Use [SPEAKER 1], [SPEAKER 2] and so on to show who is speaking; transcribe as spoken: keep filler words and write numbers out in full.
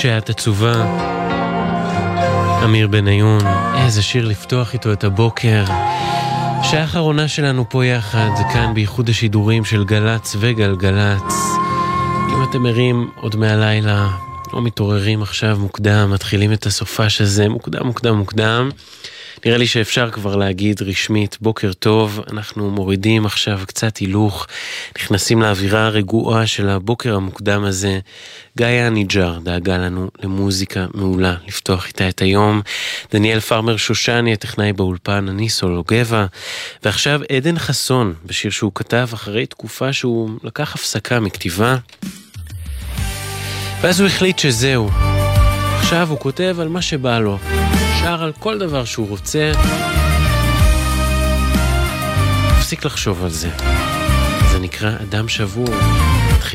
[SPEAKER 1] שאת עצובה. אמיר בניון, איזה שיר לפתוח איתו את הבוקר. שעה האחרונה שלנו פה יחד, כאן בייחוד השידורים של גלץ וגלגלץ. אם אתם ערים עוד מהלילה, לא מתעוררים עכשיו מוקדם, מתחילים את הסופש הזה מוקדם מוקדם מוקדם, נראה לי שאפשר כבר להגיד רשמית בוקר טוב. אנחנו מורידים עכשיו קצת הילוך, נכנסים לאווירה הרגועה של הבוקר המוקדם הזה. גאיה ניג'ר דאגה לנו למוזיקה מעולה לפתוח איתה את היום. דניאל פרמר שושני הטכנאי באולפן, אני סולו גבע. ועכשיו עדן חסון בשיר שהוא כתב אחרי תקופה שהוא לקח הפסקה מכתיבה, ואז הוא החליט שזהו, עכשיו הוא כותב על מה שבא לו, שר על כל דבר שהוא רוצה, תפסיק לחשוב על זה. זה נקרא אדם שבור.